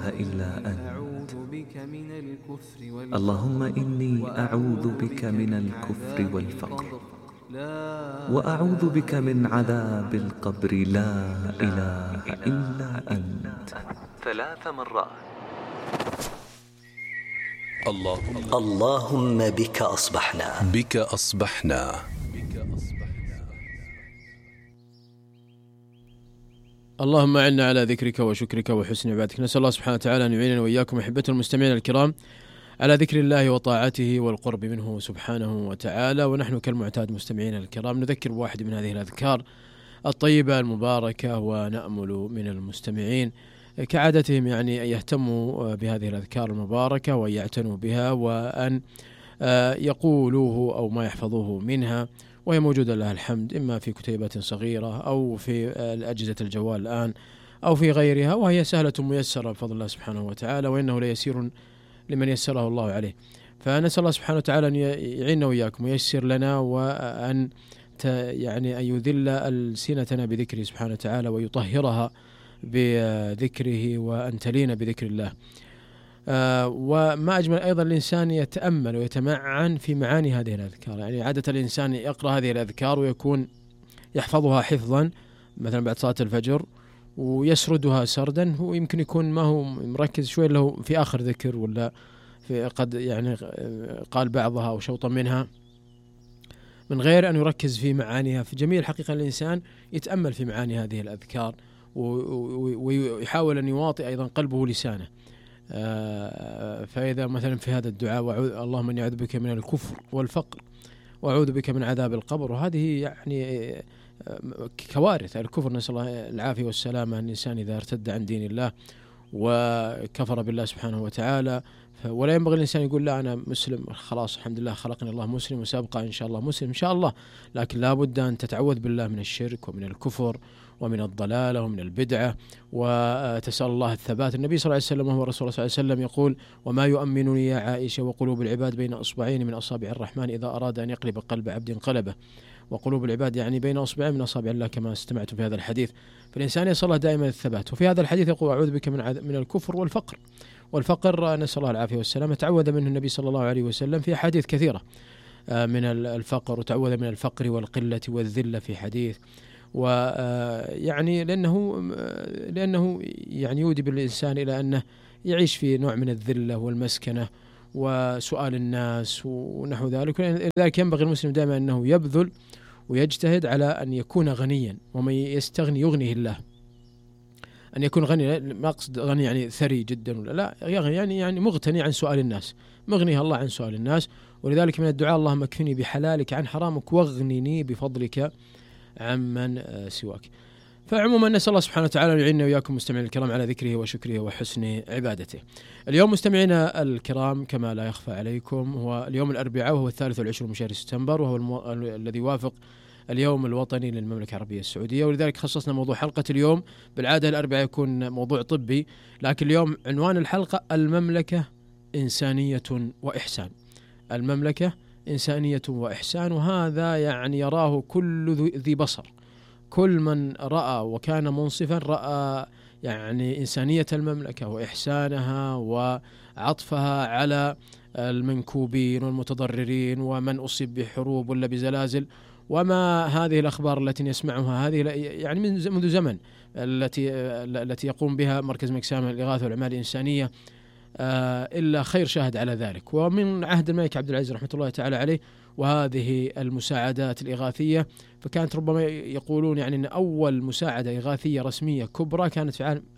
إلا أنت. اللهم إني أعوذ بك من الكفر والفقر، وأعوذ بك من عذاب القبر لا إله إلا أنت 3 مرات. اللهم بك أصبحنا. اللهم أعنا على ذكرك وشكرك وحسن عبادتك. نسأل الله سبحانه وتعالى أن يعيننا وإياكم أحبة المستمعين الكرام على ذكر الله وطاعته والقرب منه سبحانه وتعالى. ونحن كالمعتاد مستمعين الكرام نذكر بواحد من هذه الأذكار الطيبة المباركة، ونأمل من المستمعين كعادتهم يعني أن يهتموا بهذه الأذكار المباركة وأن يعتنوا بها، وأن يقولوه أو ما يحفظوه منها، وهي موجودة لها الحمد إما في كتيبات صغيرة أو في أجهزة الجوال الآن أو في غيرها، وهي سهلة ميسرة بفضل الله سبحانه وتعالى، وإنه ليسير لمن يسره الله عليه. فنسأل الله سبحانه وتعالى أن يعيننا وإياكم وييسر لنا، وأن يعني أن يذل ألسنتنا بذكره سبحانه وتعالى ويطهرها بذكره، وأن تلين بذكر الله. وما أجمل أيضا الإنسان يتأمل ويتمعن في معاني هذه الأذكار. يعني عادة الإنسان يقرأ هذه الأذكار ويكون يحفظها حفظا مثلا بعد صلاة الفجر ويسردها سردا، هو يمكن يكون ما هو مركز شوي له في آخر ذكر، ولا في قد يعني قال بعضها أو شوطا منها من غير أن يركز في معانيها. في جميل حقيقة الإنسان يتأمل في معاني هذه الأذكار ويحاول أن يواطئ أيضا قلبه لسانه. فإذا مثلا في هذا الدعاء اللهم إني أعوذ بك من الكفر والفقر وأعوذ بك من عذاب القبر، وهذه يعني كوارث الكفر، نسأل الله العافية والسلامة. الإنسان إذا ارتد عن دين الله وكفر بالله سبحانه وتعالى، ولا ينبغي الإنسان يقول لا أنا مسلم خلاص الحمد لله خلقني الله مسلم وسأبقى إن شاء الله مسلم إن شاء الله، لكن لا بد أن تتعوذ بالله من الشرك ومن الكفر ومن الضلالة ومن البدعة، وتسأل الله الثبات. النبي صلى الله عليه وسلم وهو رسول الله صلى الله عليه وسلم يقول: وما يؤمنني يا عائشة وقلوب العباد بين أصبعين من أصابع الرحمن إذا أراد أن يقلب قلب عبد قلبه. وقلوب العباد يعني بين أصبعين من أصابع الله كما استمعت في هذا الحديث. فالإنسان يسأل الله دائما الثبات. وفي هذا الحديث يقول: أعوذ بك من الكفر والفقر. والفقر نسأل الله العافية والسلامة تعوذ منه النبي صلى الله عليه وسلم في حديث كثيرة من الفقر، وتعوذ من الفقر والقلة والذلة في حديث، ويعني لأنه يعني يودي بالإنسان إلى أنه يعيش في نوع من الذلة والمسكنة وسؤال الناس ونحو ذلك. لذلك ينبغي المسلم دائما أنه يبذل ويجتهد على أن يكون غنيا، ومن يستغني يغنيه الله. أن يكون غني ما أقصد غني يعني ثري جدا ولا لا، يعني مغتني عن سؤال الناس، مغنيه الله عن سؤال الناس. ولذلك من الدعاء: اللهم اكفني بحلالك عن حرامك واغنني بفضلك عمن سواك. فعموما نسأل الله سبحانه وتعالى أن يعيننا وإياكم مستمعين الكرام على ذكره وشكره وحسن عبادته. اليوم مستمعينا الكرام كما لا يخفى عليكم هو اليوم الأربعاء، وهو 23 من شهر سبتمبر، وهو الذي يوافق اليوم الوطني للمملكة العربية السعودية. ولذلك خصصنا موضوع حلقة اليوم. بالعادة الأربعاء يكون موضوع طبي، لكن اليوم عنوان الحلقة: المملكة إنسانية وإحسان. المملكة إنسانية وإحسان، وهذا يعني يراه كل ذي بصر. كل من رأى وكان منصفا رأى يعني إنسانية المملكة وإحسانها وعطفها على المنكوبين والمتضررين ومن أصيب بحروب ولا بزلازل، وما هذه الأخبار التي نسمعها هذه يعني منذ زمن التي يقوم بها مركز مكسام للإغاثة والأعمال الإنسانية، إلا خير شاهد على ذلك. ومن عهد الملك عبد العزيز رحمة الله تعالى عليه وهذه المساعدات الإغاثية، فكانت ربما يقولون يعني أن أول مساعدة إغاثية رسمية كبرى كانت في عام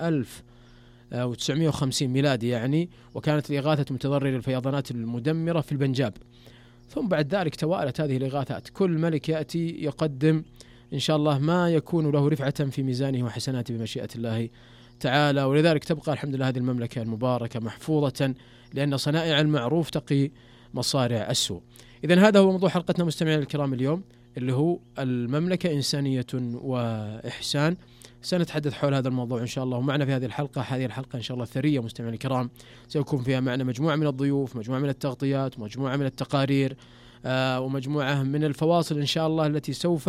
1950 ميلادي يعني، وكانت لإغاثة متضرري الفيضانات المدمرة في البنجاب. ثم بعد ذلك توالت هذه الإغاثات، كل ملك يأتي يقدم إن شاء الله ما يكون له رفعة في ميزانه وحسناته بمشيئة الله تعالى. ولذلك تبقى الحمد لله هذه المملكة المباركة محفوظة، لأن صنائع المعروف تقي مصارع السوء. إذن هذا هو موضوع حلقتنا مستمعين الكرام اليوم، اللي هو المملكة إنسانية وإحسان. سنتحدث حول هذا الموضوع إن شاء الله. ومعنا في هذه الحلقة إن شاء الله ثرية مستمعين الكرام، سيكون فيها معنا مجموعة من الضيوف، مجموعة من التغطيات، مجموعة من التقارير، ومجموعة من الفواصل إن شاء الله التي سوف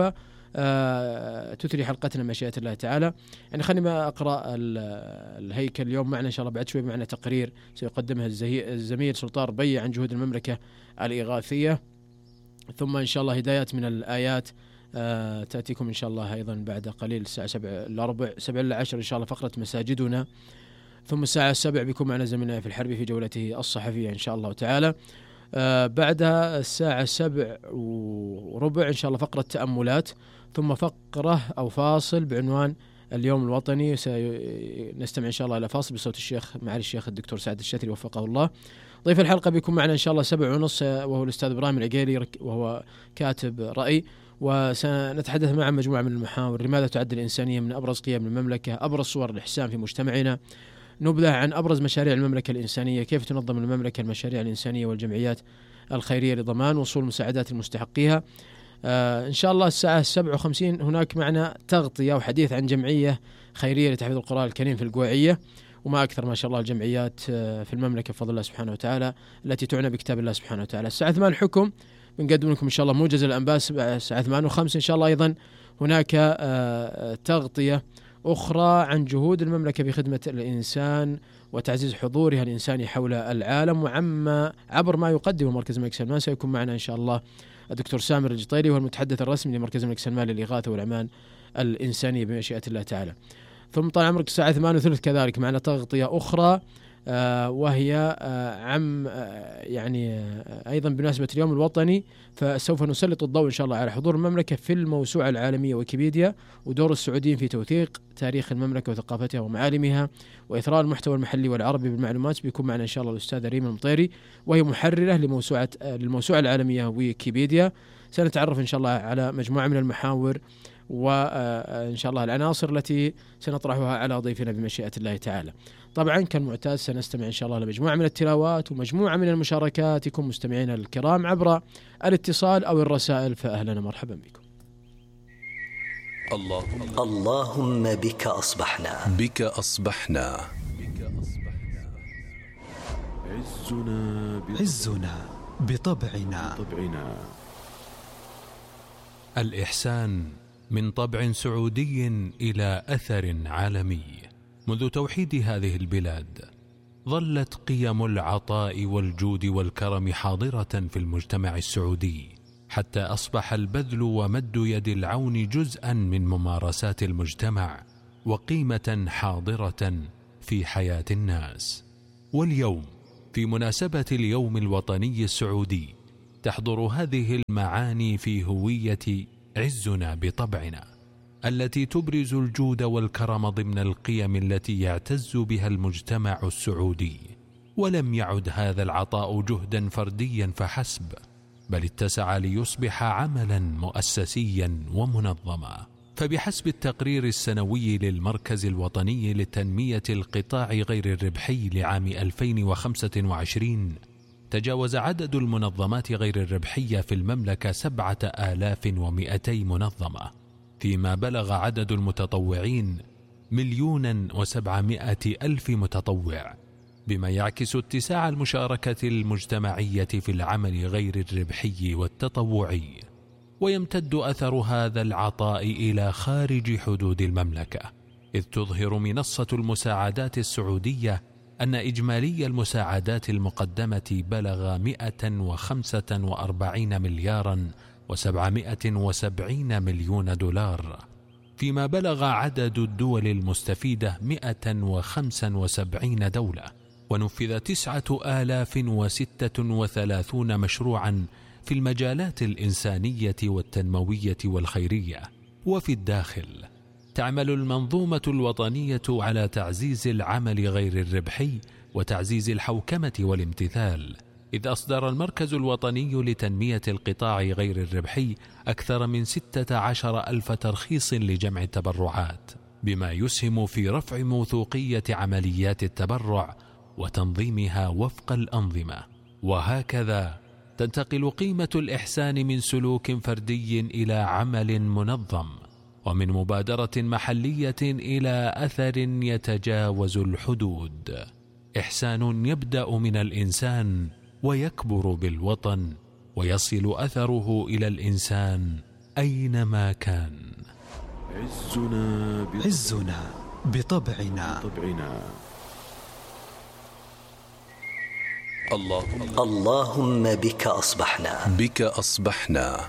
تثري حلقتنا مشيئة الله تعالى. يعني خليني ما أقرأ الهيكل اليوم معنا إن شاء الله بعد شوي، معنا تقرير سيقدمها الزميل سلطان ربيع عن جهود المملكة الإغاثية، ثم إن شاء الله هدايات من الآيات تأتيكم إن شاء الله أيضا بعد قليل الساعة 7:45 إن شاء الله فقرة مساجدنا، ثم الساعة 7 بيكون معنا زميلنا في الحربي في جولته الصحفية إن شاء الله تعالى. بعدها الساعة 7:15 إن شاء الله فقرة تأملات، ثم فقرة أو فاصل بعنوان اليوم الوطني، سنستمع إن شاء الله إلى فاصل بصوت الشيخ معالي الشيخ الدكتور سعد الشتري وفقه الله. ضيف الحلقة بيكون معنا إن شاء الله 7:30 وهو الأستاذ إبراهيم العقيلي وهو كاتب رأي، وسنتحدث معه مجموعة من المحاور: لماذا تعد الإنسانية من أبرز قيم المملكة؟ أبرز صور الإحسان في مجتمعنا. نبذة عن أبرز مشاريع المملكة الإنسانية، كيف تنظم المملكة المشاريع الإنسانية والجمعيات الخيرية لضمان وصول مساعدات المستحقيها. إن شاء الله الساعة 7:50 هناك معنا تغطية وحديث عن جمعية خيرية لتحفيظ القرآن الكريم في القويعية، وما أكثر ما شاء الله الجمعيات في المملكة بفضل الله سبحانه وتعالى التي تعنى بكتاب الله سبحانه وتعالى. الساعة 8 الحكم بنقدم لكم إن شاء الله موجز الأنباء. الساعة 8:05 إن شاء الله أيضا هناك تغطية أخرى عن جهود المملكة في خدمة الإنسان وتعزيز حضورها الإنساني حول العالم عبر ما يقدمه مركز الملك سلمان. سيكون معنا إن شاء الله الدكتور سامر الجطيري، هو المتحدث الرسمي لمركز الملك سلمان للإغاثة والأعمال الإنسانية بمشيئة الله تعالى. ثم طال عمرك الساعة 8:30 كذلك معنا تغطية أخرى وهي يعني أيضا بمناسبة اليوم الوطني، فسوف نسلط الضوء إن شاء الله على حضور المملكة في الموسوعة العالمية ويكيبيديا، ودور السعوديين في توثيق تاريخ المملكة وثقافتها ومعالمها، وإثراء المحتوى المحلي والعربي بالمعلومات. بيكون معنا إن شاء الله الأستاذة ريما المطيري، وهي محررة للموسوعة العالمية ويكيبيديا. سنتعرف إن شاء الله على مجموعة من المحاور وإن شاء الله العناصر التي سنطرحها على ضيفنا بمشيئة الله تعالى. طبعا كالمعتاد سنستمع إن شاء الله لمجموعة من التلاوات ومجموعة من المشاركاتكم مستمعينا الكرام عبر الاتصال أو الرسائل، فأهلا مرحبا بكم. اللهم بك أصبحنا عزنا بطبعنا. الإحسان من طبع سعودي إلى أثر عالمي. منذ توحيد هذه البلاد ظلت قيم العطاء والجود والكرم حاضرة في المجتمع السعودي، حتى أصبح البذل ومد يد العون جزءا من ممارسات المجتمع وقيمة حاضرة في حياة الناس. واليوم في مناسبة اليوم الوطني السعودي تحضر هذه المعاني في هوية عزنا بطبعنا، التي تبرز الجود والكرم ضمن القيم التي يعتز بها المجتمع السعودي. ولم يعد هذا العطاء جهدا فرديا فحسب، بل اتسع ليصبح عملا مؤسسيا ومنظما. فبحسب التقرير السنوي للمركز الوطني لتنمية القطاع غير الربحي لعام 2025 تجاوز عدد المنظمات غير الربحية في المملكة 7200 منظمة، فيما بلغ عدد المتطوعين 1,700,000 متطوع، بما يعكس اتساع المشاركة المجتمعية في العمل غير الربحي والتطوعي. ويمتد أثر هذا العطاء إلى خارج حدود المملكة، إذ تظهر منصة المساعدات السعودية أن إجمالي المساعدات المقدمة بلغ 145 مليارا و770 مليون دولار، فيما بلغ عدد الدول المستفيدة 175 دولة، ونفذ 9036 مشروعا في المجالات الإنسانية والتنموية والخيرية. وفي الداخل تعمل المنظومة الوطنية على تعزيز العمل غير الربحي وتعزيز الحوكمة والامتثال، إذ أصدر المركز الوطني لتنمية القطاع غير الربحي أكثر من 16,000 ترخيص لجمع التبرعات، بما يسهم في رفع موثوقية عمليات التبرع وتنظيمها وفق الأنظمة. وهكذا تنتقل قيمة الإحسان من سلوك فردي إلى عمل منظم، ومن مبادرة محلية إلى أثر يتجاوز الحدود. إحسان يبدأ من الإنسان ويكبر بالوطن، ويصل أثره إلى الإنسان أينما كان. عزنا بطبعنا. اللهم بك أصبحنا.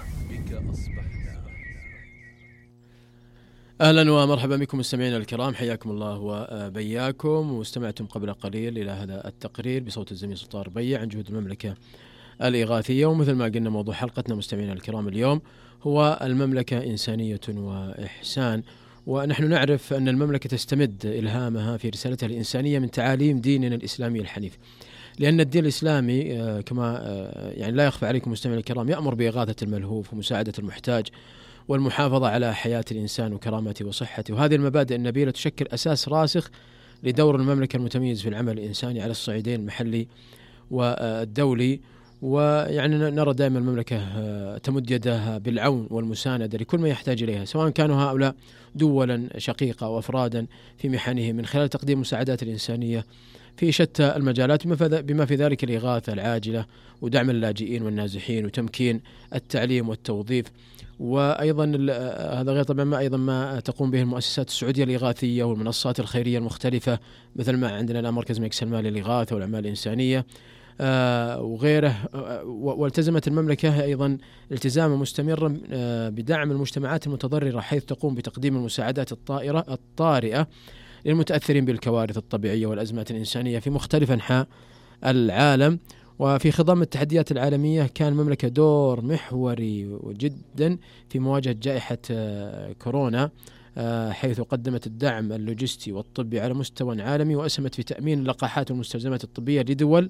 أهلا ومرحبا بكم مستمعينا الكرام، حياكم الله وبياكم. واستمعتم قبل قليل إلى هذا التقرير بصوت الزميل سلطان ربيع عن جهود المملكة الإغاثية. ومثل ما قلنا موضوع حلقتنا مستمعينا الكرام اليوم هو المملكة إنسانية وإحسان. ونحن نعرف أن المملكة تستمد إلهامها في رسالتها الإنسانية من تعاليم ديننا الإسلامي الحنيف، لأن الدين الإسلامي كما يعني لا يخفى عليكم مستمعينا الكرام يأمر بإغاثة الملهوف ومساعدة المحتاج والمحافظة على حياة الإنسان وكرامته وصحته. وهذه المبادئ النبيلة تشكل أساس راسخ لدور المملكة المتميز في العمل الإنساني على الصعيدين المحلي والدولي. ويعني نرى دائما المملكة تمد يدها بالعون والمساندة لكل ما يحتاج إليها، سواء كانوا هؤلاء دولا شقيقة أو أفرادا في محنهم، من خلال تقديم المساعدات الإنسانية في شتى المجالات بما في ذلك الإغاثة العاجلة ودعم اللاجئين والنازحين وتمكين التعليم والتوظيف. وأيضا هذا غير طبعا ما تقوم به المؤسسات السعودية الإغاثية والمنصات الخيرية المختلفة، مثل ما عندنا الآن مركز ملك سلمان للإغاثة والأعمال الإنسانية وغيره. والتزمت المملكة أيضا التزاما مستمرا بدعم المجتمعات المتضررة، حيث تقوم بتقديم المساعدات الطارئة للمتأثرين بالكوارث الطبيعية والأزمات الإنسانية في مختلف أنحاء العالم. وفي خضم التحديات العالمية كان المملكة دور محوري جدا في مواجهة جائحة كورونا، حيث قدمت الدعم اللوجستي والطبي على مستوى عالمي، وأسهمت في تأمين اللقاحات والمستلزمات الطبية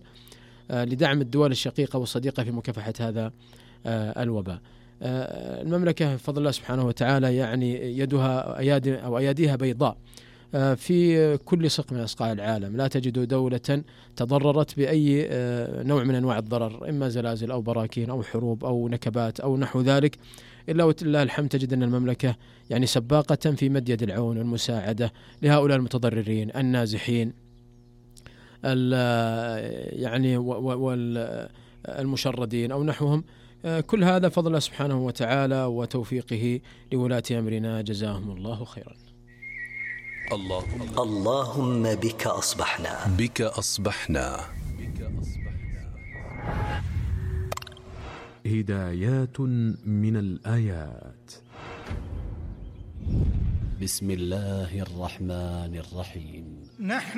لدعم الدول الشقيقة والصديقة في مكافحة هذا الوباء. المملكة بفضل الله سبحانه وتعالى يعني يدها أياديها بيضاء في كل صق من أصقاع العالم. لا تجد دولة تضررت بأي نوع من أنواع الضرر، إما زلازل أو براكين أو حروب أو نكبات أو نحو ذلك، إلا ولله الحمد تجد أن المملكة يعني سباقة في مد يد العون والمساعدة لهؤلاء المتضررين النازحين يعني والمشردين أو نحوهم. كل هذا فضل الله سبحانه وتعالى وتوفيقه لولاة أمرنا، جزاهم الله خيرا. اللهم بك أصبحنا. هدايات من الآيات. بسم الله الرحمن الرحيم.